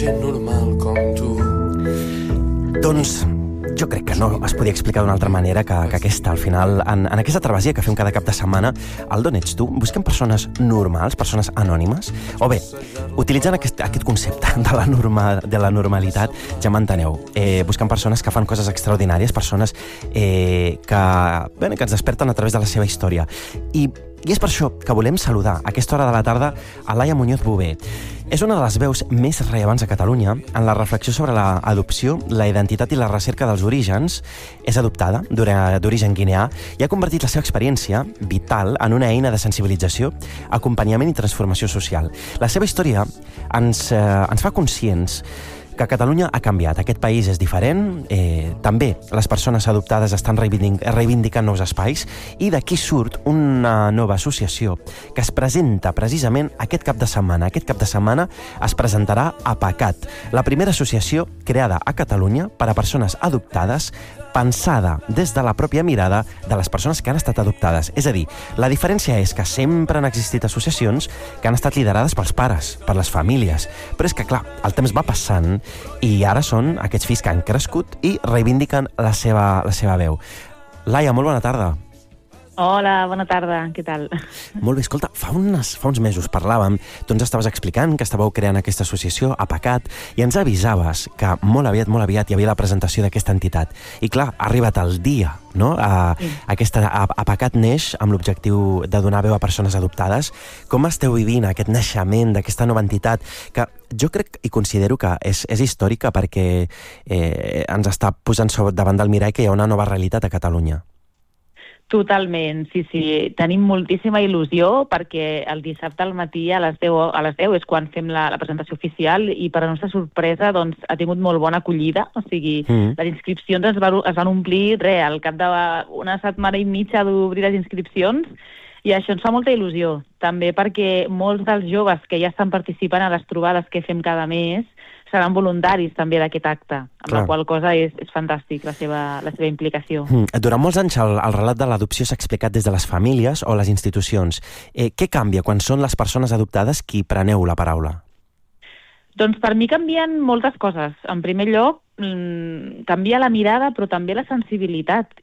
gent normal com tu. Doncs jo crec que no es podia explicar d'una altra manera que aquesta, al final, en aquesta travessia que fem cada cap de setmana, el D'on ets tu? Busquem persones normals, persones anònimes, o bé, utilitzant aquest concepte de la normalitat, ja m'enteneu, buscant persones que fan coses extraordinàries, persones que ens desperten a través de la seva història. I és per això que volem saludar a aquesta hora de la tarda a Laia Muñoz Bové. És una de les veus més rellevants a Catalunya en la reflexió sobre l'adopció, la identitat i la recerca dels orígens. És adoptada, d'origen guineà, i ha convertit la seva experiència vital en una eina de sensibilització, acompanyament i transformació social. La seva història ens fa conscients que Catalunya ha canviat. Aquest país és diferent, també les persones adoptades estan reivindicant nous espais, i d'aquí surt una nova associació que es presenta precisament aquest cap de setmana. Aquest cap de setmana es presentarà a PACAT, la primera associació creada a Catalunya per a persones adoptades, pensada des de la pròpia mirada de les persones que han estat adoptades. És a dir, la diferència és que sempre han existit associacions que han estat liderades pels pares, per les famílies, però és que, clar, el temps va passant i ara són aquests fills que han crescut i reivindiquen la seva veu. Laia, molt bona tarda. Hola, bona tarda, què tal? Molt bé, escolta, fa uns mesos parlàvem, tu ens estaves explicant que estàveu creant aquesta associació, a PACAT, i ens avisaves que molt aviat hi havia la presentació d'aquesta entitat. I clar, ha arribat el dia, no? A PACAT neix amb l'objectiu de donar veu a persones adoptades. Com esteu vivint aquest naixement d'aquesta nova entitat que jo crec i considero que és històrica perquè ens està posant davant del mirall que hi ha una nova realitat a Catalunya? Totalment, sí. Tenim moltíssima il·lusió perquè el dissabte al matí a les 10 és quan fem la presentació oficial, i per a la nostra sorpresa doncs, ha tingut molt bona acollida. O sigui, les inscripcions es van omplir al cap d'una setmana i mitja d'obrir les inscripcions, i això ens fa molta il·lusió. També perquè molts dels joves que ja estan participant a les trobades que fem cada mes seran voluntaris també d'aquest acte, amb la qual cosa és fantàstic la seva implicació. Durant molts anys el relat de l'adopció s'ha explicat des de les famílies o les institucions. Què canvia quan són les persones adoptades qui preneu la paraula? Doncs per mi canvien moltes coses. En primer lloc, canvia la mirada, però també la sensibilitat.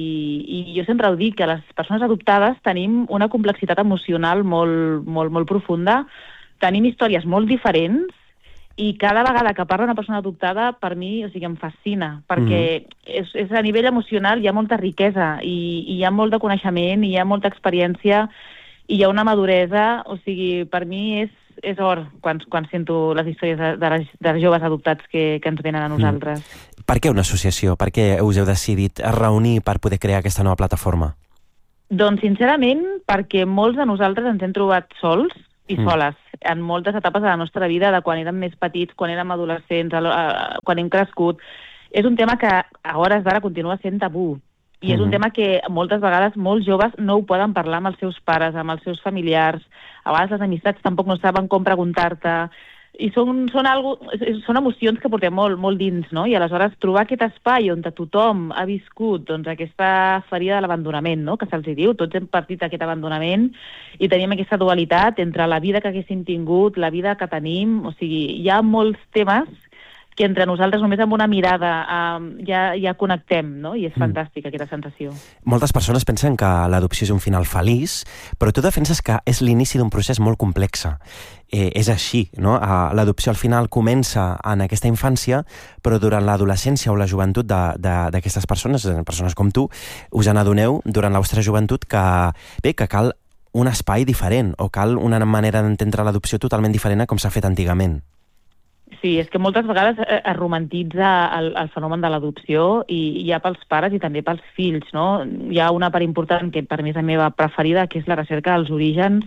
I jo sempre ho dic, que les persones adoptades tenim una complexitat emocional molt profunda, tenim històries molt diferents, i cada vegada que parla una persona adoptada, per mi, em fascina, perquè és a nivell emocional hi ha molta riquesa, i hi ha molt de coneixement, i hi ha molta experiència, i hi ha una maduresa. O sigui, per mi és or quan sento les històries de joves adoptats que ens venen a nosaltres. Per què una associació? Per què us heu decidit reunir per poder crear aquesta nova plataforma? Doncs, sincerament, perquè molts de nosaltres ens hem trobat sols i soles en moltes etapes de la nostra vida, de quan érem més petits, quan érem adolescents, quan hem crescut. És un tema que a hores d'ara continua sent tabú, i és un tema que moltes vegades molts joves no ho poden parlar amb els seus pares, amb els seus familiars. A vegades les amistats tampoc no saben com preguntar-te, i són emocions que portem molt dins, no? I aleshores trobar aquest espai on tothom ha viscut aquesta ferida de l'abandonament, no? Que se'ls diu, tots hem partit d'aquest abandonament i tenim aquesta dualitat entre la vida que haguéssim tingut, la vida que tenim. O sigui, hi ha molts temes que entre nosaltres només amb una mirada ja connectem, no? I és fantàstica aquesta sensació. Moltes persones pensen que l'adopció és un final feliç, però tu defenses que és l'inici d'un procés molt complex. És així, no? L'adopció al final comença en aquesta infància, però durant l'adolescència o la joventut d'aquestes persones com tu, us n'adoneu durant la vostra joventut que cal un espai diferent, o cal una manera d'entendre l'adopció totalment diferent a com s'ha fet antigament. Sí, és que moltes vegades es romantitza el fenomen de l'adopció, i ja pels pares i també pels fills, no? Hi ha una part important que per mi és la meva preferida, que és la recerca dels orígens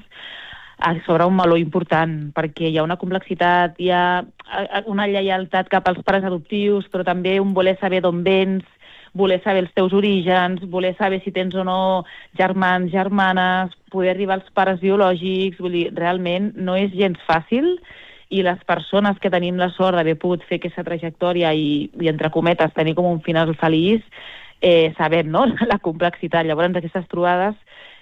sobre un meló important, perquè hi ha una complexitat, hi ha una lleialtat cap als pares adoptius, però també un voler saber d'on vens, voler saber els teus orígens, voler saber si tens o no germans, germanes, poder arribar als pares biològics. Vull dir, realment no és gens fàcil, i les persones que tenim la sort d'haver pogut fer aquesta trajectòria i entre cometes, tenir com un final feliç, sabem, no?, la complexitat. Llavors, aquestes trobades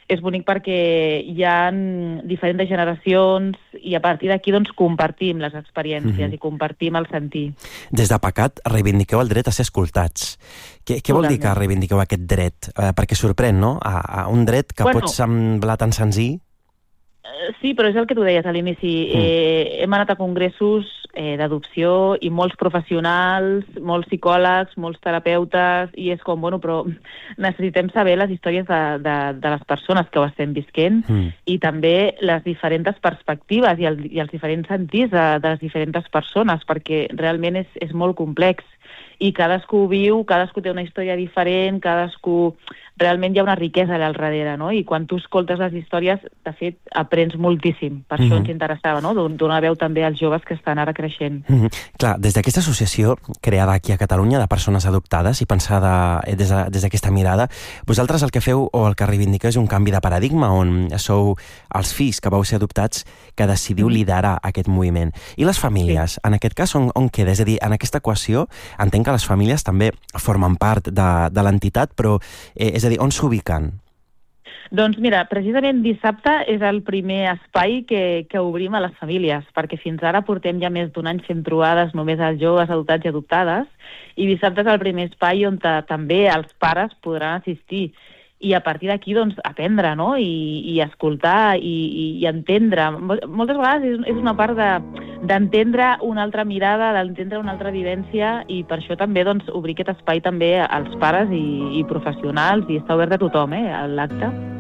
és bonic perquè hi ha diferents generacions i a partir d'aquí doncs, compartim les experiències i compartim el sentir. Des de Pecat reivindiqueu el dret a ser escoltats. Què vol dir que reivindiqueu aquest dret? Perquè sorprèn, no? A un dret que pot semblar tan senzill. Sí, però és el que tu deies a l'inici. Hem anat a congressos d'adopció i molts professionals, molts psicòlegs, molts terapeutes, i és com, bueno, però necessitem saber les històries de les persones que ho estem visquent i també les diferents perspectives i els diferents sentits de les diferents persones, perquè realment és molt complex. I cadascú viu, cadascú té una història diferent, realment hi ha una riquesa allà al darrere, no? I quan tu escoltes les històries, de fet, aprens moltíssim. Per això ens interessava, no? Donar veu també als joves que estan ara creixent. Clar, des d'aquesta associació creada aquí a Catalunya de persones adoptades i pensada des d'aquesta mirada, vosaltres el que feu o el que reivindiqueu és un canvi de paradigma on sou els fills que vau ser adoptats que decidiu liderar aquest moviment. I les famílies, en aquest cas, on queda? És a dir, en aquesta equació, entenc que les famílies també formen part de l'entitat, però és a dir, on s'ubiquen? Doncs mira, precisament dissabte és el primer espai que obrim a les famílies, perquè fins ara portem ja més d'un any fent trobades només als joves adoptats i adoptades, i dissabte és el primer espai on també els pares podran assistir. I a partir d'aquí, doncs, aprendre, no? I escoltar i entendre. Moltes vegades és una part d'entendre una altra mirada, d'entendre una altra vivència, i per això també doncs, obrir aquest espai també als pares i professionals, i està obert a tothom, l'acte.